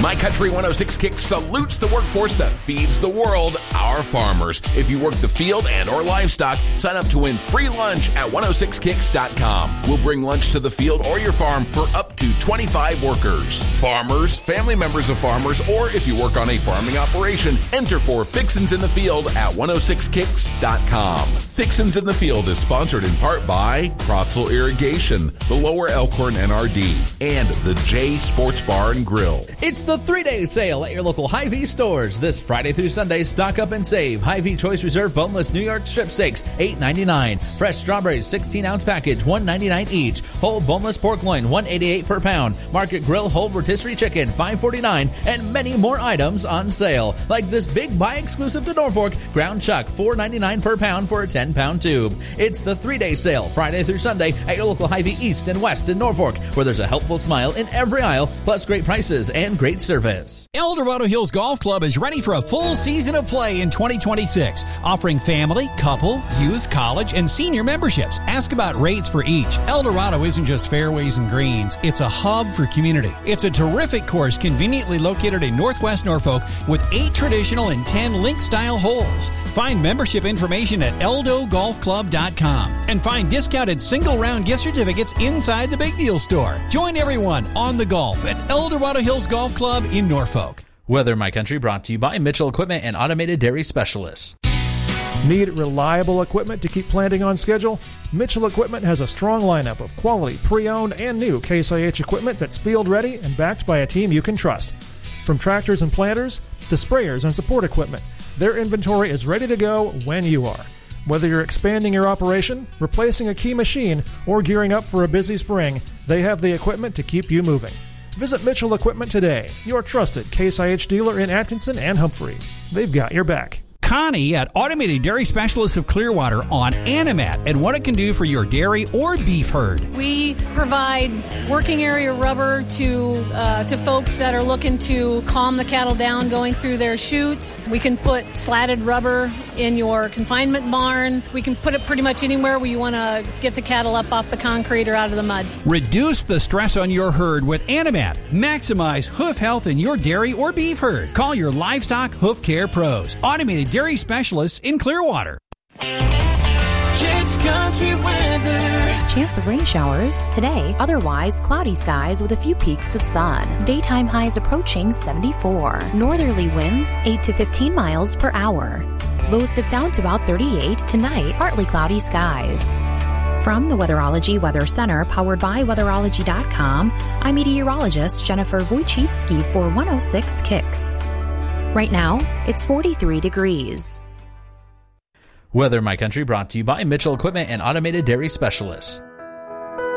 My Country 106 Kicks salutes the workforce that feeds the world, our farmers. If you work the field and or livestock, sign up to win free lunch at 106kicks.com. We'll bring lunch to the field or your farm for up to 25 workers. Farmers, family members of farmers, or if you work on a farming operation, enter for Fixins in the Field at 106kicks.com. Fixins in the Field is sponsored in part by Crotzel Irrigation, the Lower Elkhorn NRD, and the J Sports Bar and Grill. It's the 3-day sale at your local Hy-Vee stores. This Friday through Sunday, stock up and save. Hy-Vee Choice Reserve Boneless New York Strip Steaks, $8.99. Fresh strawberries, 16-ounce package, $1.99 each. Whole boneless pork loin, $1.88 per pound. Market Grill whole rotisserie chicken, $5.49. And many more items on sale, like this big buy exclusive to Norfolk ground chuck, $4.99 per pound for a 10-pound tube. It's the 3-day sale, Friday through Sunday, at your local Hy-Vee East and West in Norfolk, where there's a helpful smile in every aisle, plus great prices and great service. El Dorado Hills Golf Club is ready for a full season of play in 2026, offering family, couple, youth, college, and senior memberships. Ask about rates for each. El Dorado isn't just fairways and greens, it's a hub for community. It's a terrific course conveniently located in Northwest Norfolk with 8 traditional and 10 link-style holes. Find membership information at eldogolfclub.com and find discounted single-round gift certificates inside the Big Deal store. Join everyone on the golf at El Dorado Hills Golf Club in Norfolk. Weather My Country brought to you by Mitchell Equipment and Automated Dairy Specialists. Need reliable equipment to keep planting on schedule? Mitchell Equipment has a strong lineup of quality pre-owned and new Case IH equipment that's field ready and backed by a team you can trust. From tractors and planters to sprayers and support equipment, their inventory is ready to go when you are. Whether you're expanding your operation, replacing a key machine, or gearing up for a busy spring, they have the equipment to keep you moving. Visit Mitchell Equipment today, your trusted Case IH dealer in Atkinson and Humphrey. They've got your back. Connie at Automated Dairy Specialists of Clearwater on Animat and what it can do for your dairy or beef herd. We provide working area rubber to folks that are looking to calm the cattle down going through their chutes. We can put slatted rubber in your confinement barn. We can put it pretty much anywhere where you want to get the cattle up off the concrete or out of the mud. Reduce the stress on your herd with Animat. Maximize hoof health in your dairy or beef herd. Call your livestock hoof care pros. Automated Dairy Specialists in Clearwater. Kids Country weather. Chance of rain showers today, otherwise cloudy skies with a few peaks of sun. Daytime highs approaching 74. Northerly winds 8 to 15 miles per hour. Lows dip down to about 38. Tonight, partly cloudy skies. From the Weatherology Weather Center, powered by Weatherology.com, I'm meteorologist Jennifer Wojcicki for 106 Kicks. Right now, it's 43 degrees. Weather My Country brought to you by Mitchell Equipment and Automated Dairy Specialists.